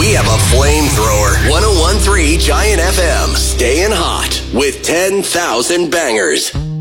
We have a flamethrower. 101.3 Giant FM. Staying hot with 10,000 bangers.